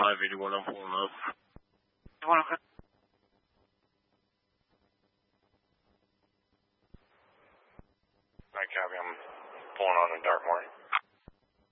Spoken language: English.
581, I'm pulling up. You want to... I copy, I'm pulling on a Dartmoor.